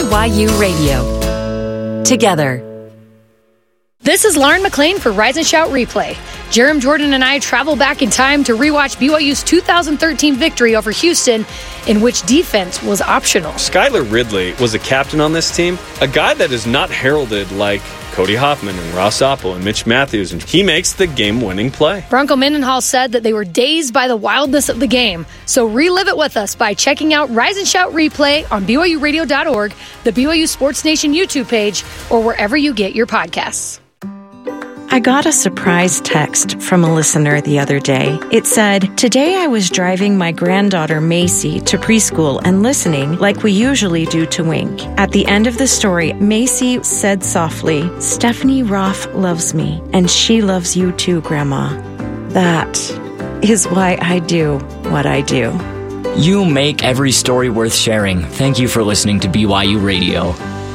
BYU Radio. Together. This is Lauren McLean for Rise and Shout Replay. Jerem Jordan and I travel back in time to rewatch BYU's 2013 victory over Houston, in which defense was optional. Skylar Ridley was a captain on this team, a guy that is not heralded like Cody Hoffman and Ross Opel and Mitch Matthews, and he makes the game-winning play. Bronco Mendenhall said that they were dazed by the wildness of the game, so relive it with us by checking out Rise and Shout Replay on BYURadio.org, the BYU Sports Nation YouTube page, or wherever you get your podcasts. I got a surprise text from a listener the other day. It said, "Today I was driving my granddaughter Macy to preschool and listening like we usually do to Wink. At the end of the story, Macy said softly, 'Stephanie Roth loves me, and she loves you too, Grandma.' That is why I do what I do." You make every story worth sharing. Thank you for listening to BYU Radio.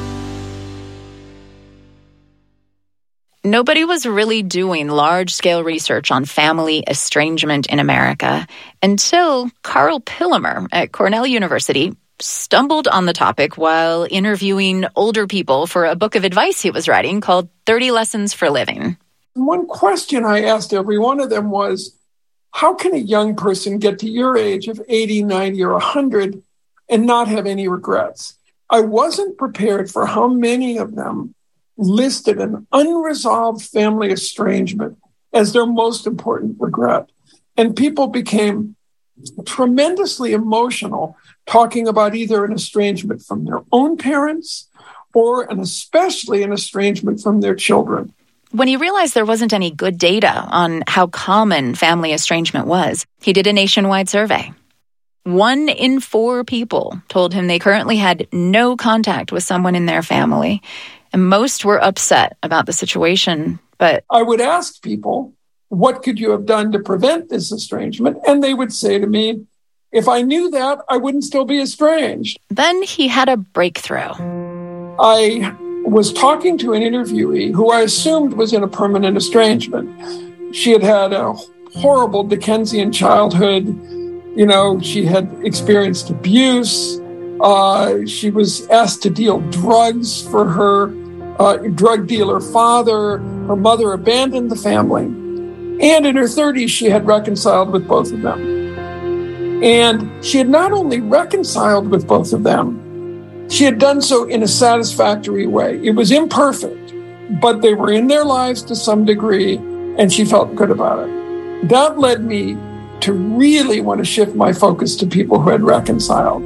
Nobody was really doing large-scale research on family estrangement in America until Carl Pillemer at Cornell University stumbled on the topic while interviewing older people for a book of advice he was writing called 30 Lessons for Living. One question I asked every one of them was, how can a young person get to your age of 80, 90, or 100 and not have any regrets? I wasn't prepared for how many of them listed an unresolved family estrangement as their most important regret. And people became tremendously emotional talking about either an estrangement from their own parents or especially an estrangement from their children. When he realized there wasn't any good data on how common family estrangement was, he did a nationwide survey. 1 in 4 people told him they currently had no contact with someone in their family. And most were upset about the situation, but I would ask people, what could you have done to prevent this estrangement? And they would say to me, if I knew that, I wouldn't still be estranged. Then he had a breakthrough. I was talking to an interviewee who I assumed was in a permanent estrangement. She had had a horrible Dickensian childhood. You know, she had experienced abuse. She was asked to deal drugs for her drug dealer father. Her mother abandoned the family. And in her 30s, she had reconciled with both of them. And she had not only reconciled with both of them, she had done so in a satisfactory way. It was imperfect, but they were in their lives to some degree, and she felt good about it. That led me to really want to shift my focus to people who had reconciled.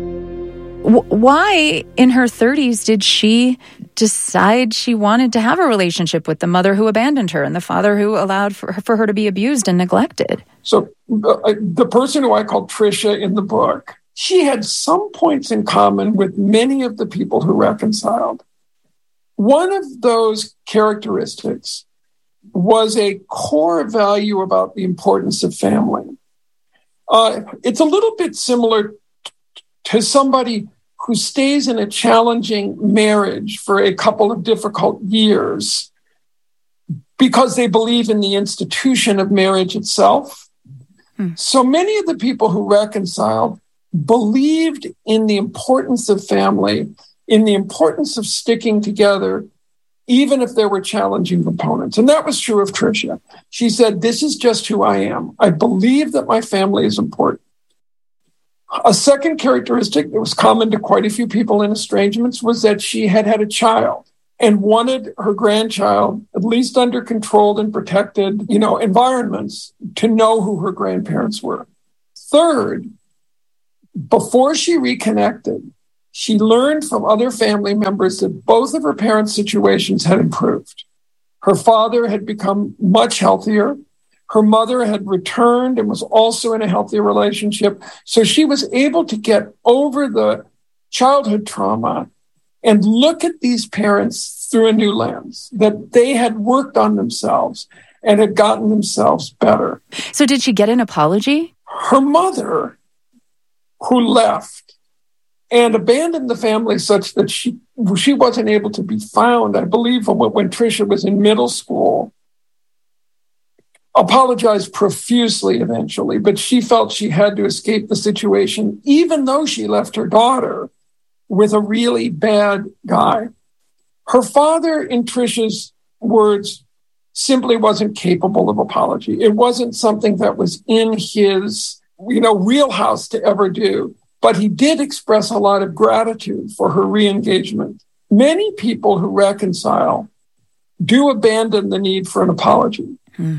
Why, in her 30s, did she decide she wanted to have a relationship with the mother who abandoned her and the father who allowed for her to be abused and neglected? So the person who I call Tricia in the book, she had some points in common with many of the people who reconciled. One of those characteristics was a core value about the importance of family. It's a little bit similar to somebody who stays in a challenging marriage for a couple of difficult years because they believe in the institution of marriage itself. So many of the people who reconciled believed in the importance of family, in the importance of sticking together, even if there were challenging components. And that was true of Tricia. She said, this is just who I am. I believe that my family is important. A second characteristic that was common to quite a few people in estrangements was that she had had a child and wanted her grandchild, at least under controlled and protected, environments, to know who her grandparents were. Third, before she reconnected, she learned from other family members that both of her parents' situations had improved. Her father had become much healthier. Her mother had returned and was also in a healthy relationship. So she was able to get over the childhood trauma and look at these parents through a new lens, that they had worked on themselves and had gotten themselves better. So did she get an apology? Her mother, who left and abandoned the family such that she wasn't able to be found, I believe, when Tricia was in middle school, apologized profusely eventually, but she felt she had to escape the situation, even though she left her daughter with a really bad guy. Her father, in Trisha's words, simply wasn't capable of apology. It wasn't something that was in his, wheelhouse to ever do. But he did express a lot of gratitude for her re-engagement. Many people who reconcile do abandon the need for an apology.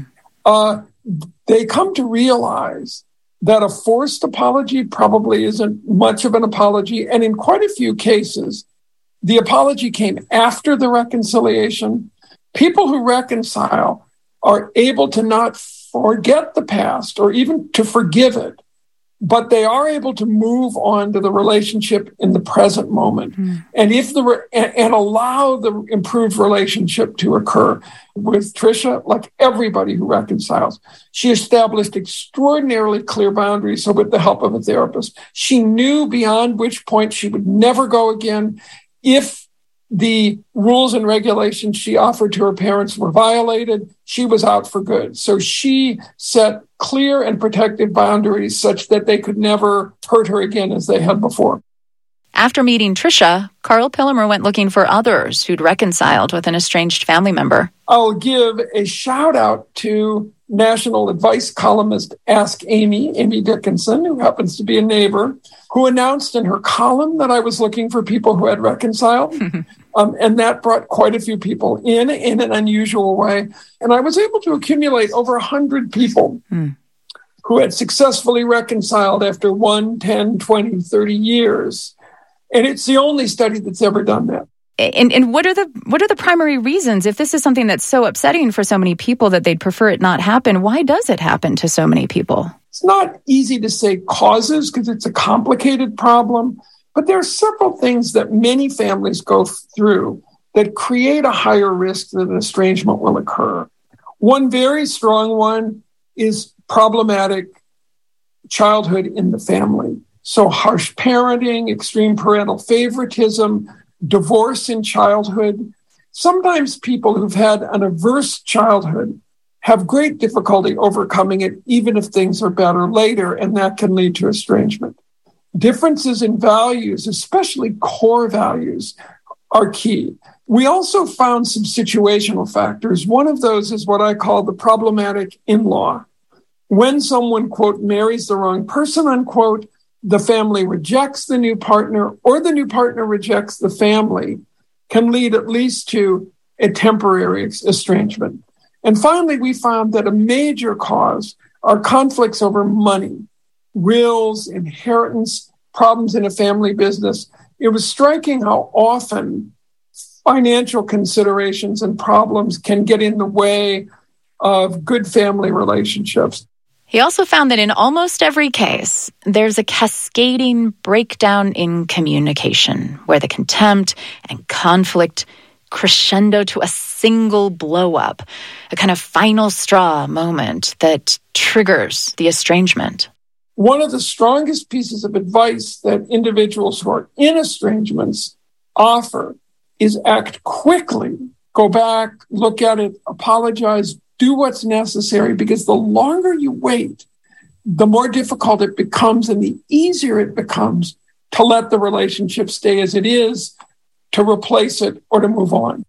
They come to realize that a forced apology probably isn't much of an apology. And in quite a few cases, the apology came after the reconciliation. People who reconcile are able to not forget the past or even to forgive it, but they are able to move on to the relationship in the present moment and and allow the improved relationship to occur. With Trisha, like everybody who reconciles, she established extraordinarily clear boundaries. So with the help of a therapist, she knew beyond which point she would never go again. If the rules and regulations she offered to her parents were violated, she was out for good. So she set clear and protective boundaries such that they could never hurt her again as they had before. After meeting Trisha, Carl Pillemer went looking for others who'd reconciled with an estranged family member. I'll give a shout out to national advice columnist Ask Amy Dickinson, who happens to be a neighbor, who announced in her column that I was looking for people who had reconciled. And that brought quite a few people in an unusual way. And I was able to accumulate over 100 people who had successfully reconciled after 1, 10, 20, 30 years. And it's the only study that's ever done that. And what are the primary reasons? If this is something that's so upsetting for so many people that they'd prefer it not happen, why does it happen to so many people? It's not easy to say causes because it's a complicated problem, but there are several things that many families go through that create a higher risk that an estrangement will occur. One very strong one is problematic childhood in the family. So harsh parenting, extreme parental favoritism, divorce in childhood. Sometimes people who've had an adverse childhood have great difficulty overcoming it, even if things are better later, and that can lead to estrangement. Differences in values, especially core values, are key. We also found some situational factors. One of those is what I call the problematic in-law. When someone, quote, marries the wrong person, unquote, the family rejects the new partner or the new partner rejects the family, can lead at least to a temporary estrangement. And finally, we found that a major cause are conflicts over money, wills, inheritance, problems in a family business. It was striking how often financial considerations and problems can get in the way of good family relationships. He also found that in almost every case, there's a cascading breakdown in communication where the contempt and conflict crescendo to a single blow-up, a kind of final straw moment that triggers the estrangement. One of the strongest pieces of advice that individuals who are in estrangements offer is act quickly, go back, look at it, apologize, do what's necessary, because the longer you wait, the more difficult it becomes and the easier it becomes to let the relationship stay as it is, to replace it, or to move on.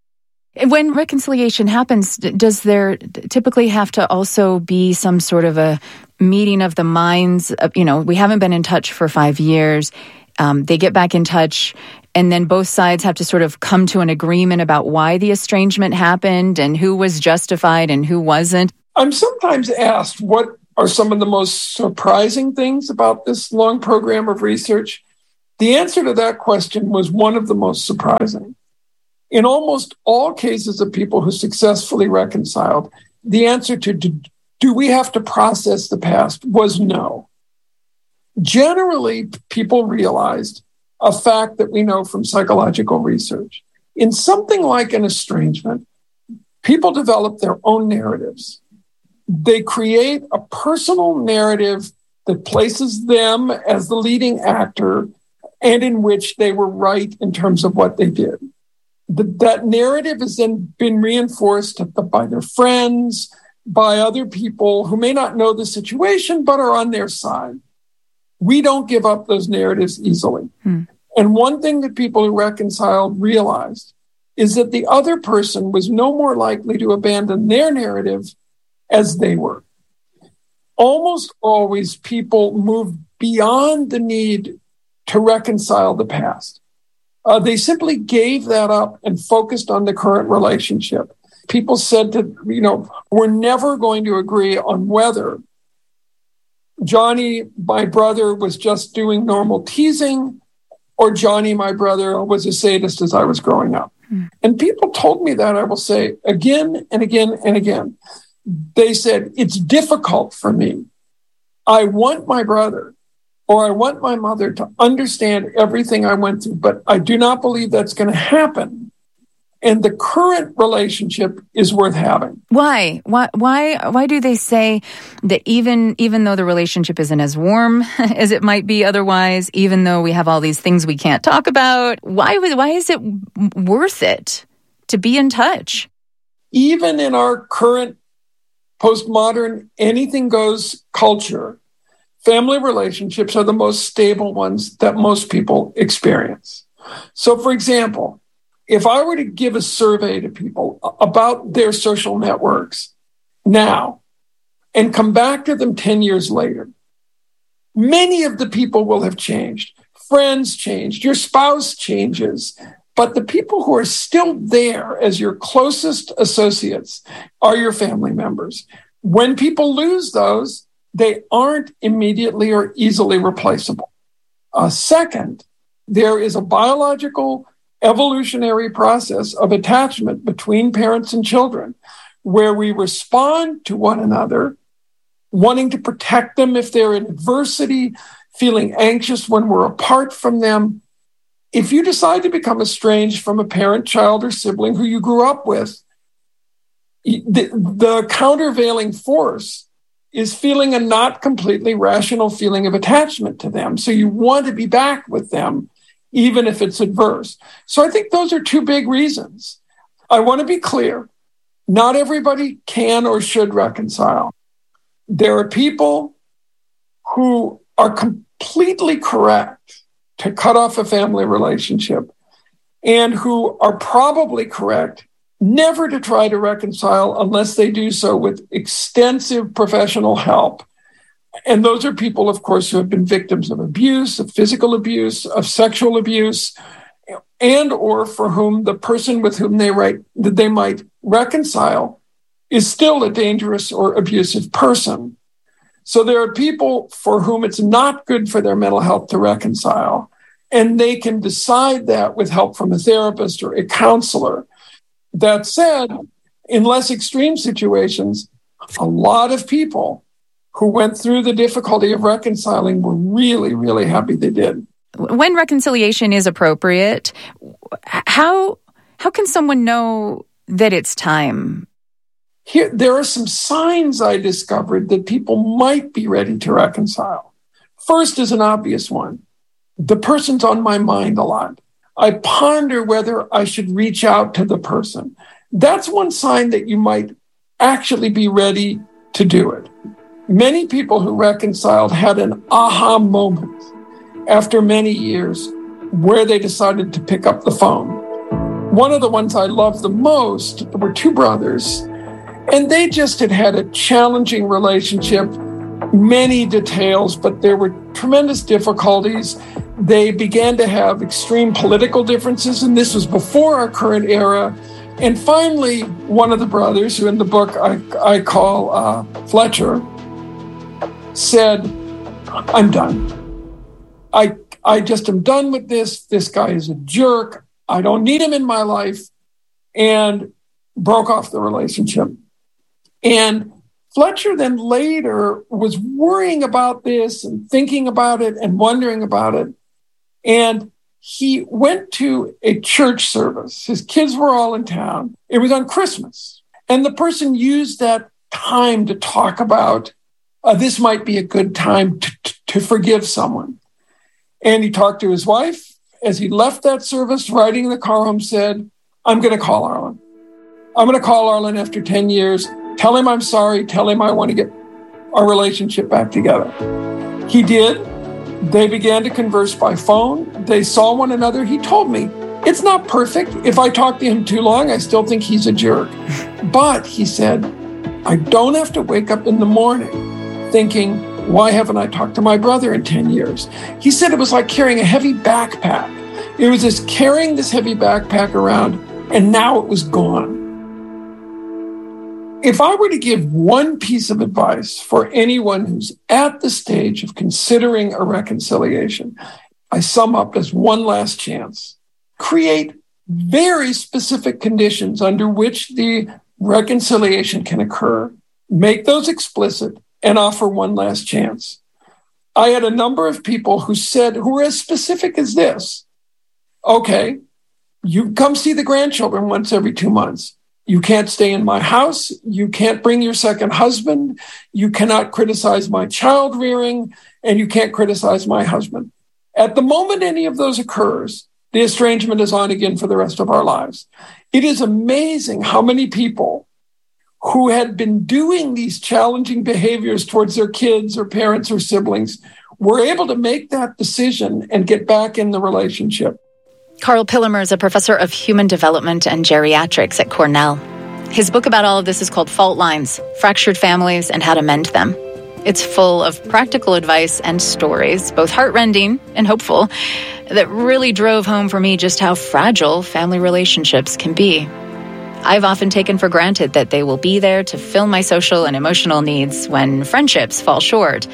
When reconciliation happens, does there typically have to also be some sort of a meeting of the minds? We haven't been in touch for 5 years. They get back in touch, and then both sides have to sort of come to an agreement about why the estrangement happened and who was justified and who wasn't. I'm sometimes asked what are some of the most surprising things about this long program of research. The answer to that question was one of the most surprising. In almost all cases of people who successfully reconciled, the answer to do we have to process the past was no. Generally, people realized a fact that we know from psychological research. In something like an estrangement, people develop their own narratives. They create a personal narrative that places them as the leading actor and in which they were right in terms of what they did. That narrative has then been reinforced by their friends, by other people who may not know the situation but are on their side. We don't give up those narratives easily. And one thing that people who reconciled realized is that the other person was no more likely to abandon their narrative as they were. Almost always people moved beyond the need to reconcile the past. They simply gave that up and focused on the current relationship. People said we're never going to agree on whether Johnny, my brother, was just doing normal teasing, or Johnny, my brother, was a sadist as I was growing up. And people told me that, I will say, again and again and again. They said, it's difficult for me. I want my brother or I want my mother to understand everything I went through, but I do not believe that's going to happen. And the current relationship is worth having. Why? Why do they say that even though the relationship isn't as warm as it might be otherwise, even though we have all these things we can't talk about, why is it worth it to be in touch? Even in our current postmodern anything goes culture, family relationships are the most stable ones that most people experience. So, for example, if I were to give a survey to people about their social networks now and come back to them 10 years later, many of the people will have changed. Friends changed, your spouse changes, but the people who are still there as your closest associates are your family members. When people lose those, they aren't immediately or easily replaceable. Second, there is a biological evolutionary process of attachment between parents and children, where we respond to one another, wanting to protect them if they're in adversity, feeling anxious when we're apart from them. If you decide to become estranged from a parent, child, or sibling who you grew up with, the countervailing force is feeling a not completely rational feeling of attachment to them. So you want to be back with them, even if it's adverse. So I think those are two big reasons. I want to be clear. Not everybody can or should reconcile. There are people who are completely correct to cut off a family relationship and who are probably correct never to try to reconcile unless they do so with extensive professional help. And those are people, of course, who have been victims of abuse, of physical abuse, of sexual abuse, and or for whom the person with whom they might reconcile is still a dangerous or abusive person. So there are people for whom it's not good for their mental health to reconcile, and they can decide that with help from a therapist or a counselor. That said, in less extreme situations, a lot of people who went through the difficulty of reconciling were really, really happy they did. When reconciliation is appropriate, how can someone know that it's time? Here, there are some signs I discovered that people might be ready to reconcile. First is an obvious one. The person's on my mind a lot. I ponder whether I should reach out to the person. That's one sign that you might actually be ready to do it. Many people who reconciled had an aha moment after many years where they decided to pick up the phone. One of the ones I loved the most were two brothers, and they just had a challenging relationship, many details, but there were tremendous difficulties. They began to have extreme political differences, and this was before our current era. And finally, one of the brothers, who in the book I call Fletcher, said, I'm done. I just am done with this. This guy is a jerk. I don't need him in my life, and broke off the relationship. And Fletcher then later was worrying about this and thinking about it and wondering about it. And he went to a church service. His kids were all in town. It was on Christmas. And the person used that time to talk about this might be a good time to forgive someone. And he talked to his wife. As he left that service, riding in the car home, said, I'm going to call Arlen. I'm going to call Arlen after 10 years. Tell him I'm sorry. Tell him I want to get our relationship back together. He did. They began to converse by phone. They saw one another. He told me, it's not perfect. If I talk to him too long, I still think he's a jerk. But, he said, I don't have to wake up in the morning thinking, why haven't I talked to my brother in 10 years? He said it was like carrying a heavy backpack. It was just carrying this heavy backpack around, and now it was gone. If I were to give one piece of advice for anyone who's at the stage of considering a reconciliation, I sum up as one last chance. Create very specific conditions under which the reconciliation can occur. Make those explicit and offer one last chance. I had a number of people who were as specific as this. Okay, you come see the grandchildren once every 2 months. You can't stay in my house. You can't bring your second husband. You cannot criticize my child rearing, and you can't criticize my husband. At the moment any of those occurs, the estrangement is on again for the rest of our lives. It is amazing how many people who had been doing these challenging behaviors towards their kids or parents or siblings were able to make that decision and get back in the relationship. Karl Pillemer is a professor of human development and geriatrics at Cornell. His book about all of this is called Fault Lines, Fractured Families and How to Mend Them. It's full of practical advice and stories, both heartrending and hopeful, that really drove home for me just how fragile family relationships can be. I've often taken for granted that they will be there to fill my social and emotional needs when friendships fall short.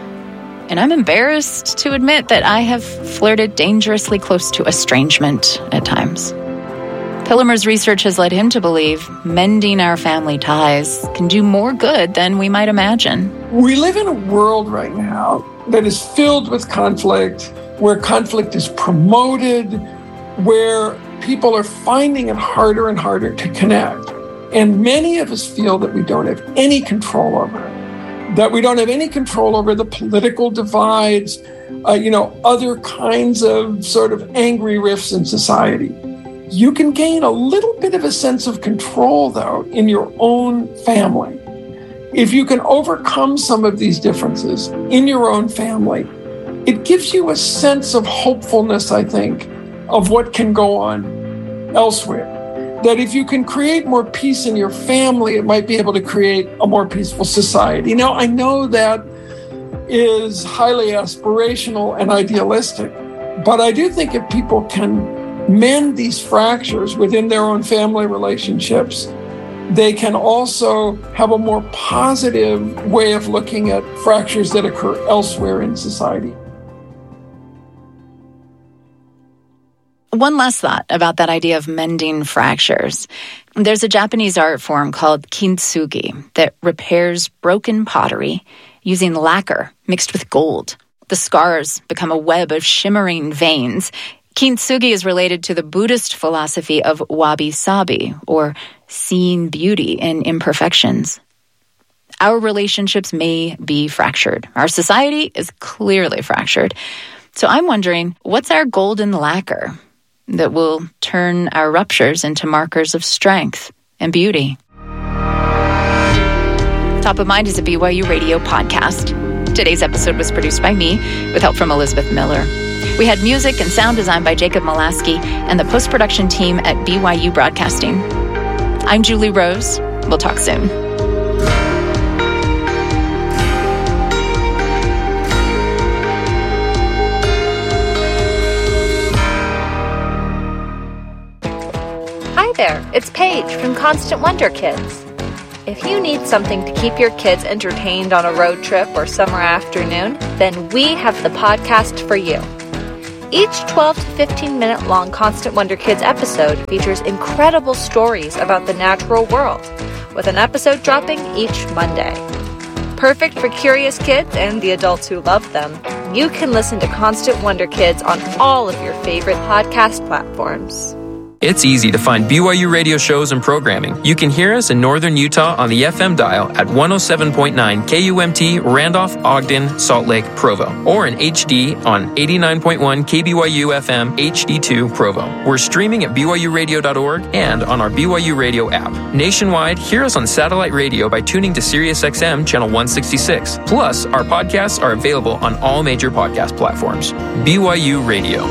And I'm embarrassed to admit that I have flirted dangerously close to estrangement at times. Pillemer's research has led him to believe mending our family ties can do more good than we might imagine. We live in a world right now that is filled with conflict, where conflict is promoted, where people are finding it harder and harder to connect. And many of us feel that we don't have any control over it. That we don't have any control over the political divides, other kinds of sort of angry rifts in society. You can gain a little bit of a sense of control, though, in your own family. If you can overcome some of these differences in your own family, it gives you a sense of hopefulness, I think, of what can go on elsewhere. That if you can create more peace in your family, it might be able to create a more peaceful society. Now, I know that is highly aspirational and idealistic, but I do think if people can mend these fractures within their own family relationships, they can also have a more positive way of looking at fractures that occur elsewhere in society. One last thought about that idea of mending fractures. There's a Japanese art form called kintsugi that repairs broken pottery using lacquer mixed with gold. The scars become a web of shimmering veins. Kintsugi is related to the Buddhist philosophy of wabi-sabi, or seeing beauty in imperfections. Our relationships may be fractured. Our society is clearly fractured. So I'm wondering, what's our golden lacquer that will turn our ruptures into markers of strength and beauty? Top of Mind is a BYU Radio podcast. Today's episode was produced by me with help from Elizabeth Miller. We had music and sound design by Jacob Molaski and the post-production team at BYU Broadcasting. I'm Julie Rose. We'll talk soon. Hi there, it's Paige from Constant Wonder Kids. If you need something to keep your kids entertained on a road trip or summer afternoon, then we have the podcast for you. Each 12 to 15 minute long Constant Wonder Kids episode features incredible stories about the natural world, with an episode dropping each Monday. Perfect for curious kids and the adults who love them, you can listen to Constant Wonder Kids on all of your favorite podcast platforms. It's easy to find BYU radio shows and programming. You can hear us in northern Utah on the FM dial at 107.9 KUMT, Randolph, Ogden, Salt Lake, Provo, or in HD on 89.1 KBYU FM HD2 Provo. We're streaming at BYURadio.org and on our BYU Radio app. Nationwide, hear us on satellite radio by tuning to SiriusXM Channel 166. Plus, our podcasts are available on all major podcast platforms. BYU Radio.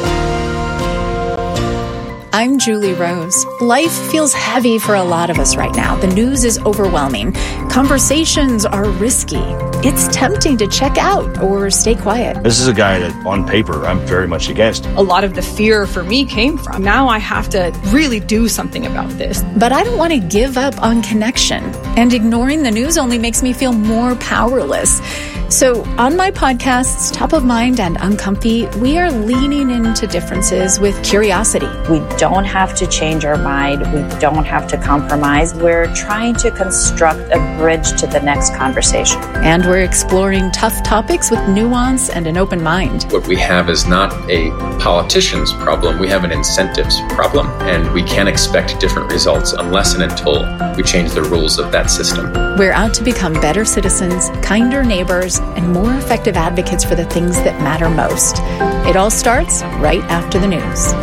I'm Julie Rose. Life feels heavy for a lot of us right now. The news is overwhelming. Conversations are risky. It's tempting to check out or stay quiet. This is a guy that, on paper, I'm very much against. A lot of the fear for me came from, now I have to really do something about this. But I don't want to give up on connection. And ignoring the news only makes me feel more powerless. So on my podcasts, Top of Mind and Uncomfy, we are leaning into differences with curiosity. We don't have to change our mind. We don't have to compromise. We're trying to construct a bridge to the next conversation. And we're exploring tough topics with nuance and an open mind. What we have is not a politician's problem. We have an incentives problem. And we can't expect different results unless and until we change the rules of that system. We're out to become better citizens, kinder neighbors, and more effective advocates for the things that matter most. It all starts right after the news.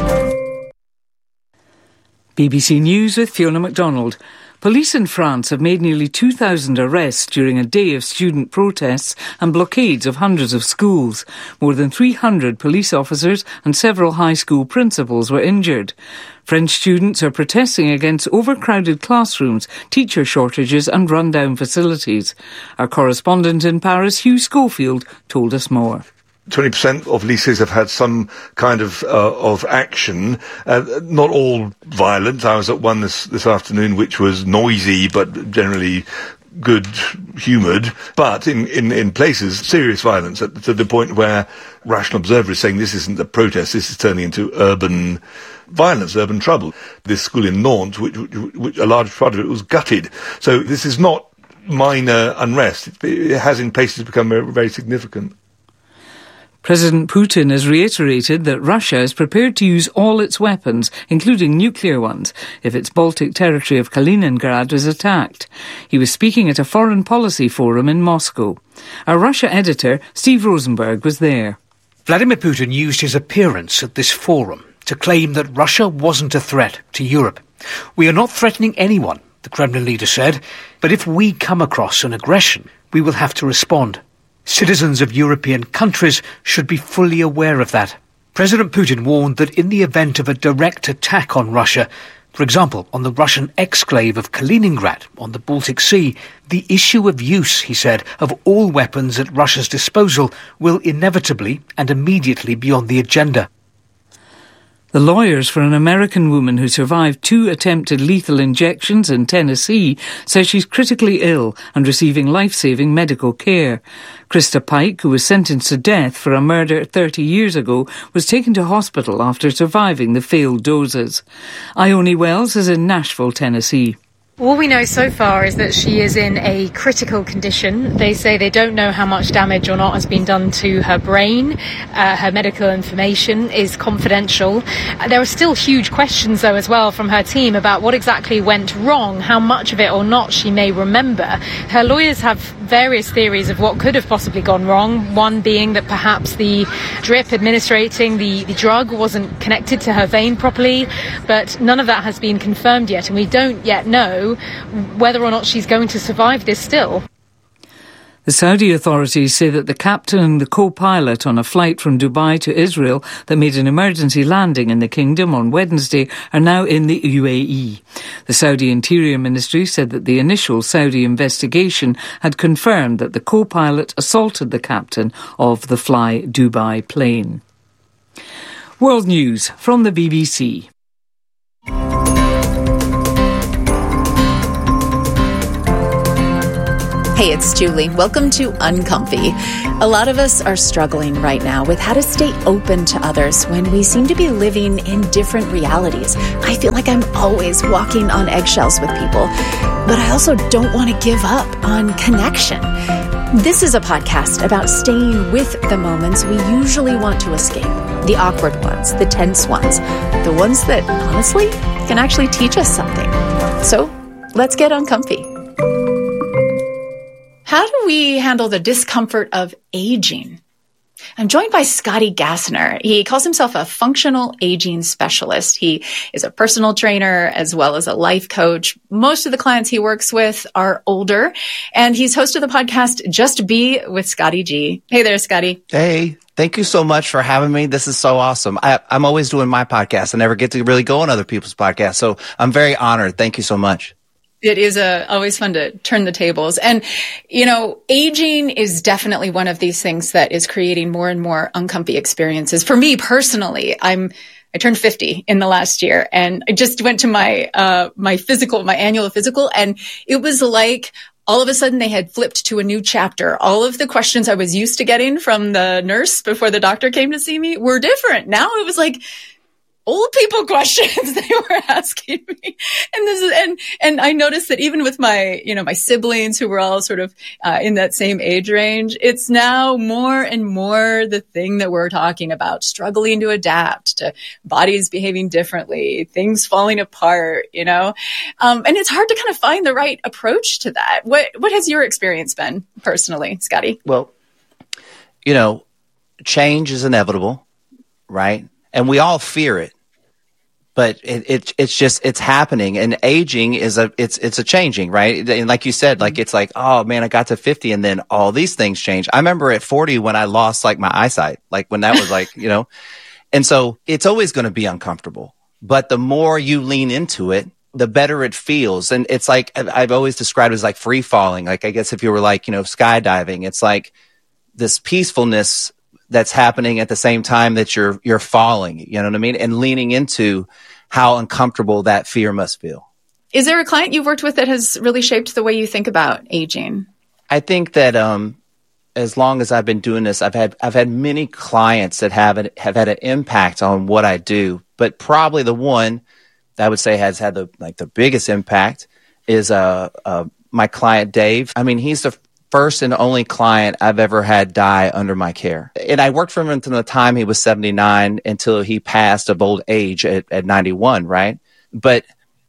BBC News with Fiona MacDonald. Police in France have made nearly 2,000 arrests during a day of student protests and blockades of hundreds of schools. More than 300 police officers and several high school principals were injured. French students are protesting against overcrowded classrooms, teacher shortages and run-down facilities. Our correspondent in Paris, Hugh Schofield, told us more. 20% of lycées have had some kind of action, not all violent. I was at one this afternoon which was noisy but generally good-humoured, but in places serious violence to the point where rational observers saying this isn't a protest, this is turning into urban violence, urban trouble. This school in Nantes, which a large part of it was gutted. So this is not minor unrest. It has in places become very, very significant. President Putin has reiterated that Russia is prepared to use all its weapons, including nuclear ones, if its Baltic territory of Kaliningrad is attacked. He was speaking at a foreign policy forum in Moscow. Our Russia editor, Steve Rosenberg, was there. Vladimir Putin used his appearance at this forum to claim that Russia wasn't a threat to Europe. We are not threatening anyone, the Kremlin leader said, but if we come across an aggression, we will have to respond. Citizens of European countries should be fully aware of that. President Putin warned that in the event of a direct attack on Russia, for example, on the Russian exclave of Kaliningrad on the Baltic Sea, the issue of use, he said, of all weapons at Russia's disposal will inevitably and immediately be on the agenda. The lawyers for an American woman who survived 2 attempted lethal injections in Tennessee say she's critically ill and receiving life-saving medical care. Krista Pike, who was sentenced to death for a murder 30 years ago, was taken to hospital after surviving the failed doses. Ione Wells is in Nashville, Tennessee. All we know so far is that she is in a critical condition. They say they don't know how much damage or not has been done to her brain. Her medical information is confidential. There are still huge questions, though, as well from her team about what exactly went wrong, how much of it or not she may remember. Her lawyers have various theories of what could have possibly gone wrong, one being that perhaps the drip administrating the drug wasn't connected to her vein properly, but none of that has been confirmed yet, and we don't yet know whether or not she's going to survive this still. The Saudi authorities say that the captain and the co-pilot on a flight from Dubai to Israel that made an emergency landing in the kingdom on Wednesday are now in the UAE. The Saudi Interior Ministry said that the initial Saudi investigation had confirmed that the co-pilot assaulted the captain of the Fly Dubai plane. World News from the BBC. Hey, it's Julie. Welcome to Uncomfy. A lot of us are struggling right now with how to stay open to others when we seem to be living in different realities. I feel like I'm always walking on eggshells with people, but I also don't want to give up on connection. This is a podcast about staying with the moments we usually want to escape. The awkward ones, the tense ones, the ones that, honestly, can actually teach us something. So, let's get uncomfy. How do we handle the discomfort of aging? I'm joined by Scotty Gassner. He calls himself a functional aging specialist. He is a personal trainer as well as a life coach. Most of the clients he works with are older, and he's host of the podcast Just Be with Scotty G. Hey there, Scotty. Hey, thank you so much for having me. This is so awesome. I'm always doing my podcast. I never get to really go on other people's podcasts, so I'm very honored. Thank you so much. It is always fun to turn the tables. And, aging is definitely one of these things that is creating more and more uncomfy experiences. For me personally, I turned 50 in the last year, and I just went to my annual physical, and it was like all of a sudden they had flipped to a new chapter. All of the questions I was used to getting from the nurse before the doctor came to see me were different. Now it was like old people questions they were asking me. And I noticed that even with my siblings who were all sort of in that same age range, it's now more and more the thing that we're talking about, struggling to adapt to bodies behaving differently, things falling apart, and it's hard to kind of find the right approach to that. What has your experience been personally, Scotty? Well, change is inevitable, right? And we all fear it, but it's happening. And aging is it's a changing, right? And like you said, like, it's like, oh man, I got to 50 and then all these things change. I remember at 40 when I lost like my eyesight, like when that was like, and so it's always going to be uncomfortable, but the more you lean into it, the better it feels. And it's like, I've always described it as like free falling. Like, I guess if you were like, skydiving, it's like this peacefulness that's happening at the same time that you're falling, you know what I mean? And leaning into how uncomfortable that fear must feel. Is there a client you've worked with that has really shaped the way you think about aging? I think that as long as I've been doing this, I've had many clients that have had an impact on what I do, but probably the one that I would say has had the biggest impact is my client Dave. I mean, he's the first and only client I've ever had die under my care. And I worked for him from the time he was 79 until he passed of old age at 91, right? But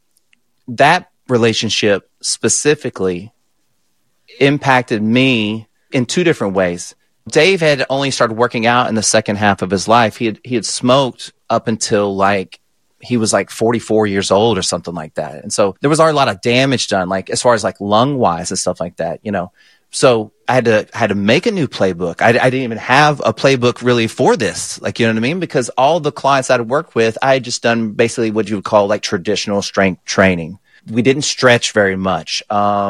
that relationship specifically impacted me in two different ways. Dave had only started working out in the second half of his life. He had smoked up until like he was like 44 years old or something like that. And so there was already a lot of damage done, like as far as like lung wise and stuff like that, So I had to make a new playbook. I didn't even have a playbook really for this, like, you know what I mean? Because all the clients I'd worked with, I had just done basically what you would call like traditional strength training. We didn't stretch very much.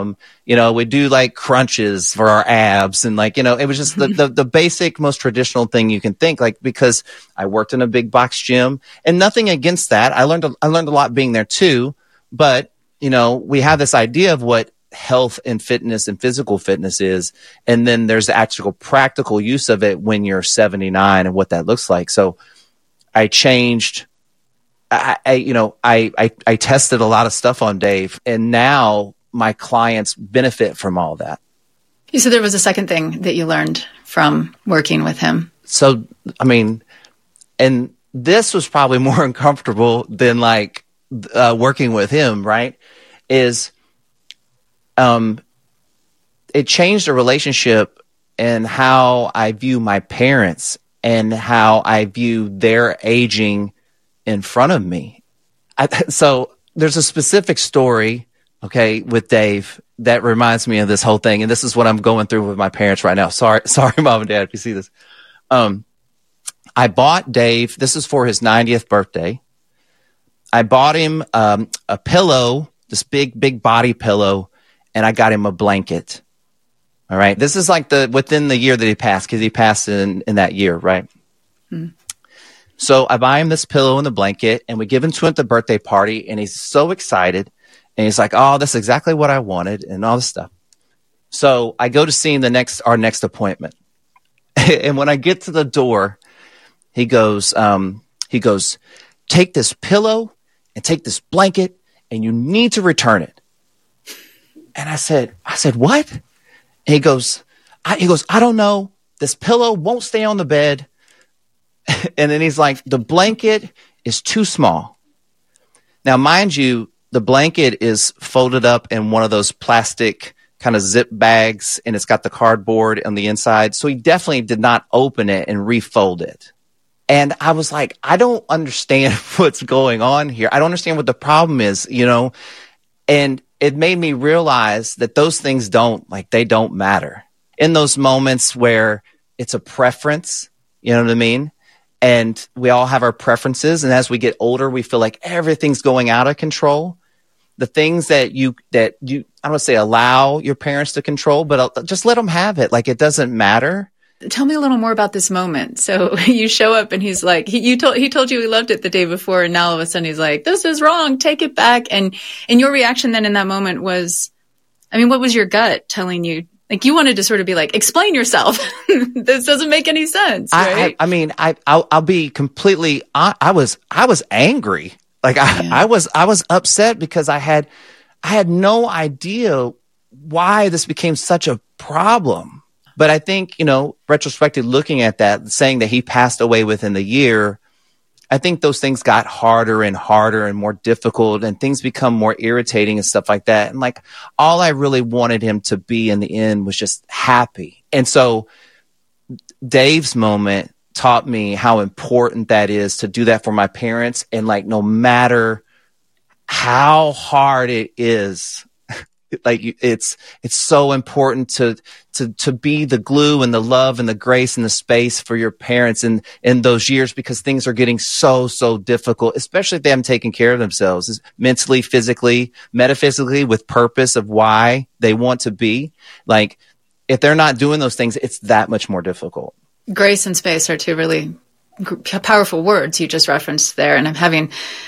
We do like crunches for our abs and like, it was just the basic, most traditional thing you can think, like, because I worked in a big box gym and nothing against that. I learned a lot being there too, but we have this idea of what health and fitness and physical fitness is. And then there's the actual practical use of it when you're 79 and what that looks like. So I changed. I tested a lot of stuff on Dave, and now my clients benefit from all that. You said there was a second thing that you learned from working with him. So, I mean, and this was probably more uncomfortable than like working with him, right? It changed the relationship and how I view my parents and how I view their aging in front of me. So there's a specific story, okay, with Dave that reminds me of this whole thing. And this is what I'm going through with my parents right now. Sorry, Mom and Dad, if you see this. I bought Dave, this is for his 90th birthday. I bought him a pillow, this big body pillow, and I got him a blanket. All right. This is like within the year that he passed, because he passed in that year, right? Mm. So I buy him this pillow and the blanket, and we give him to him at the birthday party, and he's so excited. And he's like, oh, that's exactly what I wanted, and all this stuff. So I go to see him our next appointment. And when I get to the door, he goes, take this pillow and take this blanket, and you need to return it. And I said, what? And he goes, he goes, I don't know. This pillow won't stay on the bed. And then he's like, the blanket is too small. Now, mind you, the blanket is folded up in one of those plastic kind of zip bags, and it's got the cardboard on the inside. So he definitely did not open it and refold it. And I was like, I don't understand what's going on here. I don't understand what the problem is, you know? And it made me realize that those things they don't matter. In those moments where it's a preference, you know what I mean? And we all have our preferences. And as we get older, we feel like everything's going out of control. The things that you, I don't want to say allow your parents to control, but just let them have it. Like, it doesn't matter. Tell me a little more about this moment. So you show up and he's like, he told you he loved it the day before. And now all of a sudden he's like, this is wrong. Take it back. And your reaction then in that moment was, I mean, what was your gut telling you? Like, you wanted to sort of be like, explain yourself. This doesn't make any sense. Right? I'll be completely, I was angry. Like I was upset because I had no idea why this became such a problem. But I think, you know, retrospectively looking at that, saying that he passed away within the year, I think those things got harder and harder and more difficult, and things become more irritating and stuff like that. And like, all I really wanted him to be in the end was just happy. And so Dave's moment taught me how important that is, to do that for my parents. And like, no matter how hard it is, like, it's so important to be the glue and the love and the grace and the space for your parents in those years, because things are getting so difficult, especially if they haven't taken care of themselves mentally, physically, metaphysically, with purpose of why they want to be. Like, if they're not doing those things, it's that much more difficult. Grace and space are two really powerful words you just referenced there. And I'm having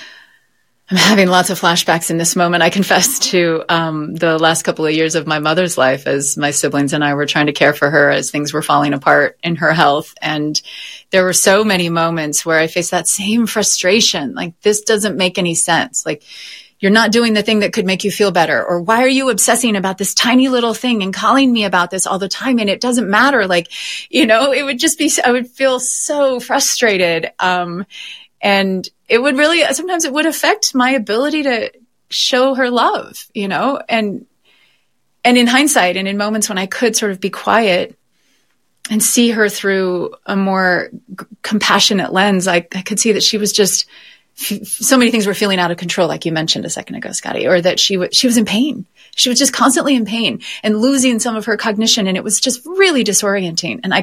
lots of flashbacks in this moment. I confess to the last couple of years of my mother's life, as my siblings and I were trying to care for her as things were falling apart in her health. And there were so many moments where I faced that same frustration. Like, this doesn't make any sense. Like, you're not doing the thing that could make you feel better. Or why are you obsessing about this tiny little thing and calling me about this all the time? And it doesn't matter. Like, you know, it would just be, I would feel so frustrated. And it would really, sometimes it would affect my ability to show her love, you know, and in hindsight and in moments when I could sort of be quiet and see her through a more compassionate lens, I could see that she was just, so many things were feeling out of control, like you mentioned a second ago, Scotty, or that she was in pain. She was just constantly in pain and losing some of her cognition. And it was just really disorienting. And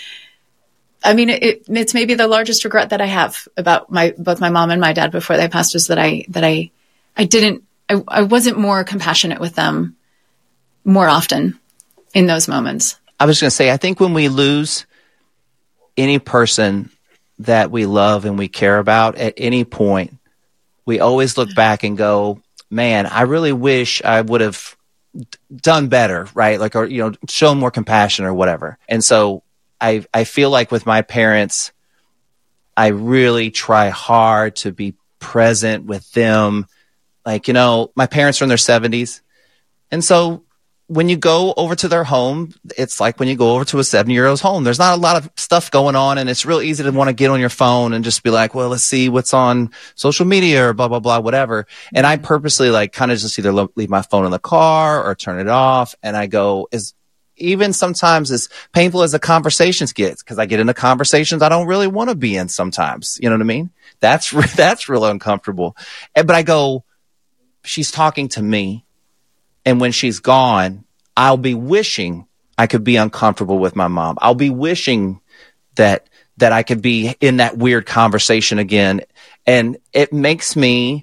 it's maybe the largest regret that I have about both my mom and my dad before they passed, was that I wasn't more compassionate with them more often in those moments. I was going to say, I think when we lose any person that we love and we care about at any point, we always look back and go, man, I really wish I would have done better, right? Like, or, you know, shown more compassion or whatever. And so I feel like with my parents, I really try hard to be present with them. Like, you know, my parents are in their 70s. And so when you go over to their home, it's like when you go over to a 70-year-old's home, there's not a lot of stuff going on. And it's real easy to want to get on your phone and just be like, well, let's see what's on social media or blah, blah, blah, whatever. And I purposely like kind of just either leave my phone in the car or turn it off. And I go, even sometimes as painful as the conversations get, because I get into conversations I don't really want to be in sometimes. You know what I mean? That's real uncomfortable. But I go, she's talking to me. And when she's gone, I'll be wishing I could be uncomfortable with my mom. I'll be wishing that I could be in that weird conversation again. And it makes me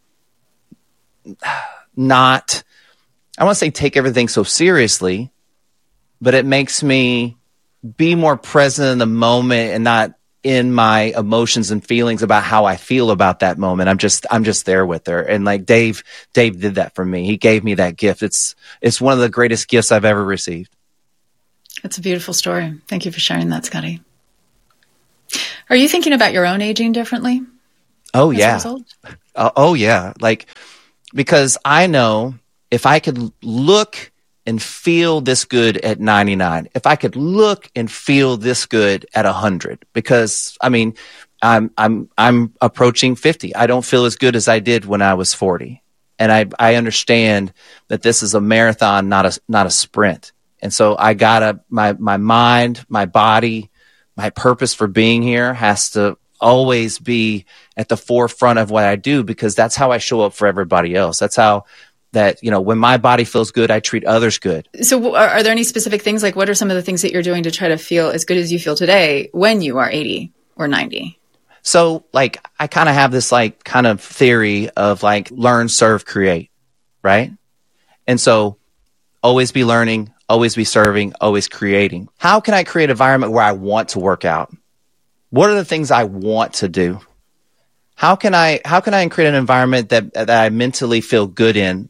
not, I want to say take everything so seriously, but it makes me be more present in the moment and not in my emotions and feelings about how I feel about that moment. I'm just there with her. And like Dave did that for me. He gave me that gift. It's one of the greatest gifts I've ever received. That's a beautiful story. Thank you for sharing that, Scotty. Are you thinking about your own aging differently? Oh, yeah. Oh, yeah. Like, because I know if I could look and feel this good at 99, if I could look and feel this good at 100, because I mean, I'm approaching 50. I don't feel as good as I did when I was 40. And I understand that this is a marathon, not a sprint. And so I gotta, my mind, my body, my purpose for being here has to always be at the forefront of what I do, because that's how I show up for everybody else. That's how that, when my body feels good, I treat others good. So are there any specific things, like what are some of the things that you're doing to try to feel as good as you feel today when you are 80 or 90? So like, I kind of have this like kind of theory of like learn, serve, create, right? And so always be learning, always be serving, always creating. How can I create an environment where I want to work out? What are the things I want to do? How can I create an environment that I mentally feel good in,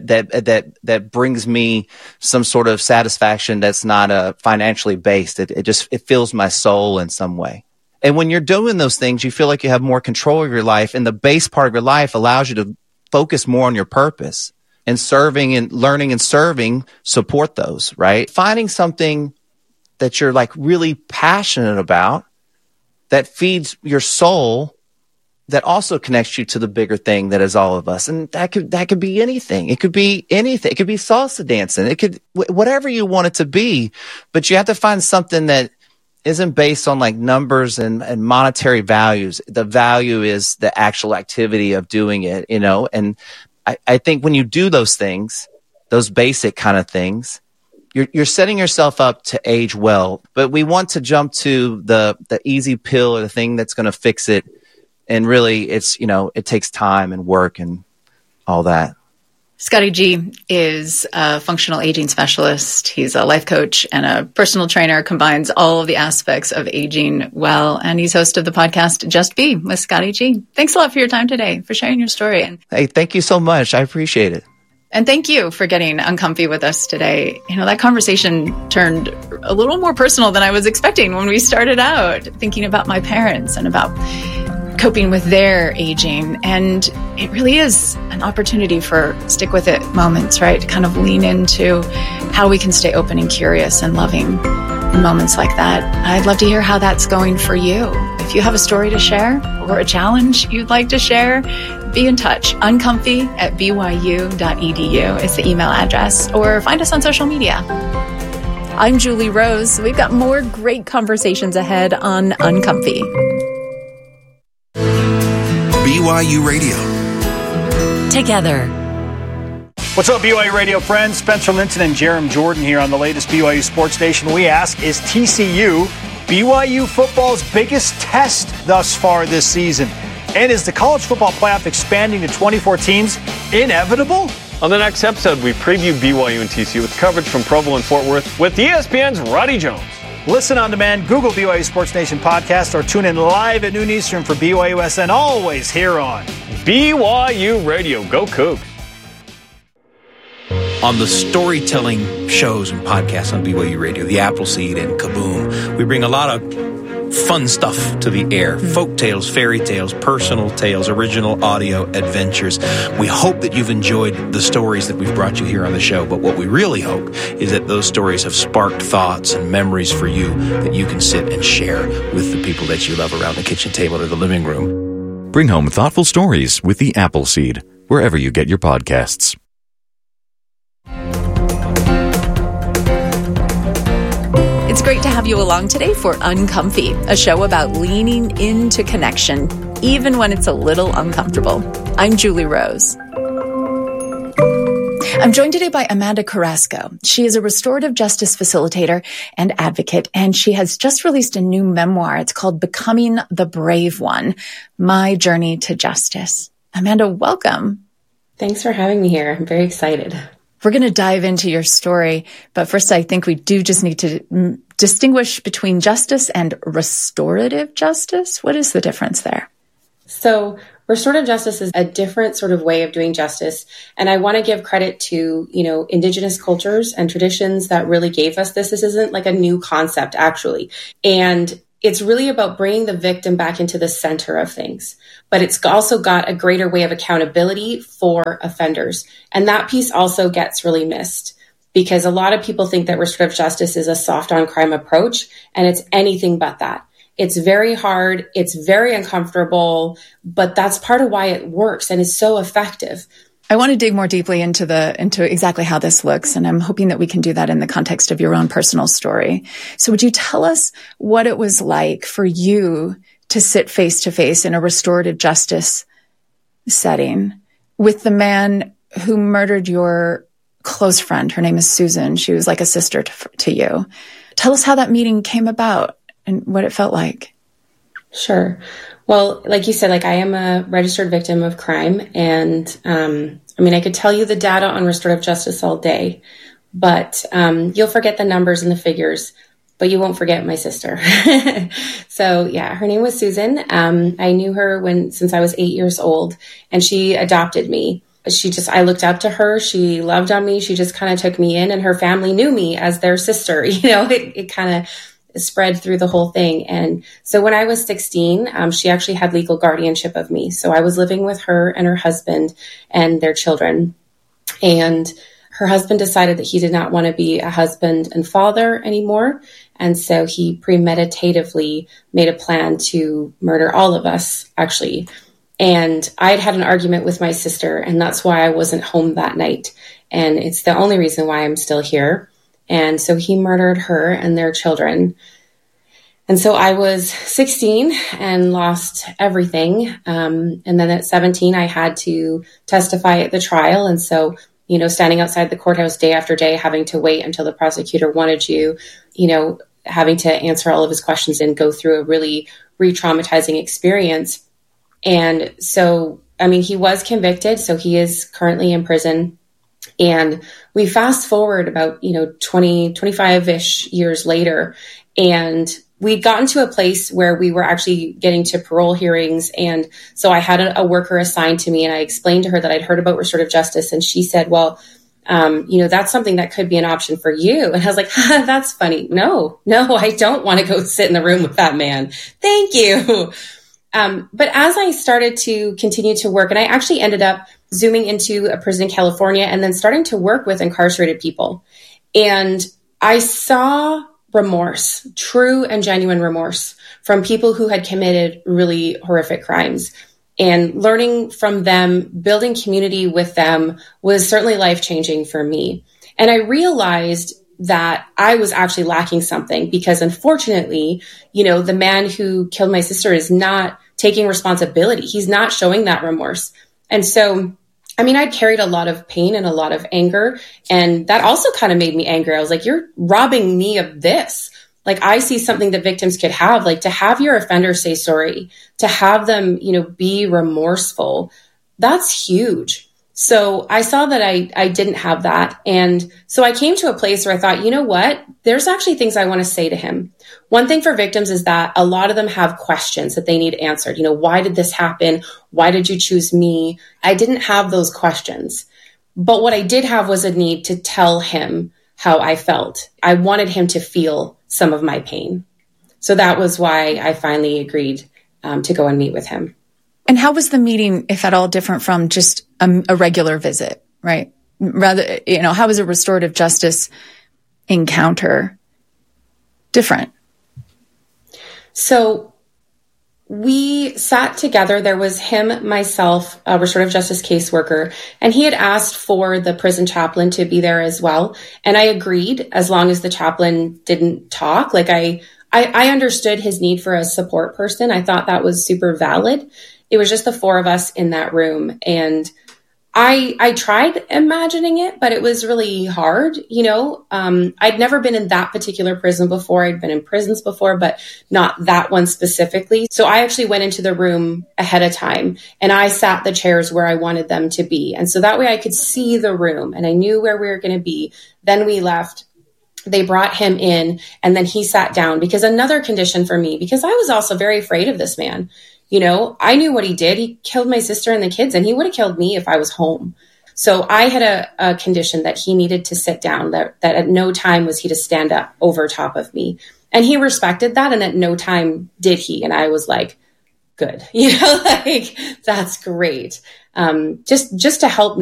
that brings me some sort of satisfaction that's not financially based? It fills my soul in some way. And when you're doing those things, you feel like you have more control of your life, and the base part of your life allows you to focus more on your purpose. And serving and learning and serving support those, right? Finding something that you're like really passionate about that feeds your soul, that also connects you to the bigger thing that is all of us. And that could be anything. It could be anything. It could be salsa dancing. It could, whatever you want it to be, but you have to find something that isn't based on like numbers and monetary values. The value is the actual activity of doing it, and I think when you do those things, those basic kind of things, you're setting yourself up to age well. But we want to jump to the easy pill or the thing that's going to fix it. And really, it's, it takes time and work and all that. Scotty G is a functional aging specialist. He's a life coach and a personal trainer, combines all of the aspects of aging well. And he's host of the podcast, Just Be with Scotty G. Thanks a lot for your time today, for sharing your story. Hey, thank you so much. I appreciate it. And thank you for getting uncomfy with us today. That conversation turned a little more personal than I was expecting when we started out, thinking about my parents and about coping with their aging. And it really is an opportunity for stick with it moments, right? To kind of lean into how we can stay open and curious and loving in moments like that. I'd love to hear how that's going for you. If you have a story to share or a challenge you'd like to share, be in touch. uncomfy@byu.edu is the email address, or find us on social media. I'm Julie Rose. We've got more great conversations ahead on Uncomfy. BYU Radio. Together. What's up, BYU Radio friends? Spencer Linton and Jerem Jordan here on the latest BYU Sports Station. We ask, is TCU BYU football's biggest test thus far this season? And is the college football playoff expanding to 24 teams inevitable? On the next episode, we preview BYU and TCU with coverage from Provo and Fort Worth with ESPN's Roddy Jones. Listen on demand, Google BYU Sports Nation podcast, or tune in live at noon Eastern for BYUSN, always here on BYU Radio. Go Cougs. On the storytelling shows and podcasts on BYU Radio, the Appleseed and Kaboom, we bring a lot of fun stuff to the air. Folk tales, fairy tales, personal tales, original audio adventures. We hope that you've enjoyed the stories that we've brought you here on the show, but what we really hope is that those stories have sparked thoughts and memories for you that you can sit and share with the people that you love around the kitchen table or the living room. Bring home thoughtful stories with the Appleseed, wherever you get your podcasts. It's great to have you along today for Uncomfy, a show about leaning into connection, even when it's a little uncomfortable. I'm Julie Rose. I'm joined today by Amanda Carrasco. She is a restorative justice facilitator and advocate, and she has just released a new memoir. It's called Becoming the Brave One, My Journey to Justice. Amanda, welcome. Thanks for having me here. I'm very excited. We're going to dive into your story, but first I think we do just need to distinguish between justice and restorative justice. What is the difference there? So restorative justice is a different sort of way of doing justice. And I want to give credit to, indigenous cultures and traditions that really gave us this. This isn't like a new concept, actually. And it's really about bringing the victim back into the center of things. But it's also got a greater way of accountability for offenders. And that piece also gets really missed. because a lot of people think that restorative justice is a soft on crime approach, and it's anything but that. It's very hard. It's very uncomfortable, but that's part of why it works and is so effective. I want to dig more deeply into exactly how this looks, and I'm hoping that we can do that in the context of your own personal story. So would you tell us what it was like for you to sit face to face in a restorative justice setting with the man who murdered your close friend? Her name is Susan. She was like a sister to you. Tell us how that meeting came about and what it felt like. Sure. Well, like you said, I am a registered victim of crime. And I could tell you the data on restorative justice all day, but you'll forget the numbers and the figures, but you won't forget my sister. So yeah, her name was Susan. I knew her since I was 8 years old, and she adopted me. I looked up to her. She loved on me. She just kind of took me in, and her family knew me as their sister. It kind of spread through the whole thing. And so when I was 16, she actually had legal guardianship of me. So I was living with her and her husband and their children. And her husband decided that he did not want to be a husband and father anymore. And so he premeditatively made a plan to murder all of us, actually. And I'd had an argument with my sister, and that's why I wasn't home that night. And it's the only reason why I'm still here. And so he murdered her and their children. And so I was 16 and lost everything. And then at 17, I had to testify at the trial. And so, standing outside the courthouse day after day, having to wait until the prosecutor wanted you, having to answer all of his questions and go through a really re-traumatizing experience. And so, he was convicted. So he is currently in prison. And we fast forward about, 25-ish years later, and we'd gotten to a place where we were actually getting to parole hearings. And so I had a worker assigned to me, and I explained to her that I'd heard about restorative justice. And she said, well, that's something that could be an option for you. And I was like, that's funny. No, I don't want to go sit in the room with that man. Thank you. But as I started to continue to work, and I actually ended up zooming into a prison in California and then starting to work with incarcerated people. And I saw remorse, true and genuine remorse from people who had committed really horrific crimes. And learning from them, building community with them was certainly life-changing for me. And I realized that I was actually lacking something because, unfortunately, the man who killed my sister is not taking responsibility. He's not showing that remorse. And so, I'd carried a lot of pain and a lot of anger, and that also kind of made me angry. I was like, you're robbing me of this. I see something that victims could have, to have your offender say sorry, to have them, be remorseful. That's huge. So I saw that I didn't have that. And so I came to a place where I thought, you know what? There's actually things I want to say to him. One thing for victims is that a lot of them have questions that they need answered. Why did this happen? Why did you choose me? I didn't have those questions. But what I did have was a need to tell him how I felt. I wanted him to feel some of my pain. So that was why I finally agreed to go and meet with him. And how was the meeting, if at all, different from just a regular visit, right? Rather, how was a restorative justice encounter different? So we sat together. There was him, myself, a restorative justice caseworker, and he had asked for the prison chaplain to be there as well. And I agreed, as long as the chaplain didn't talk. I understood his need for a support person. I thought that was super valid. It was just the four of us in that room. And I tried imagining it, but it was really hard. I'd never been in that particular prison before. I'd been in prisons before, but not that one specifically. So I actually went into the room ahead of time, and I sat the chairs where I wanted them to be. And so that way I could see the room and I knew where we were going to be. Then we left. They brought him in, and then he sat down, because another condition for me, because I was also very afraid of this man. I knew what he did. He killed my sister and the kids, and he would have killed me if I was home. So I had a condition that he needed to sit down, that at no time was he to stand up over top of me. And he respected that, and at no time did he. And I was like, good, that's great. Just to help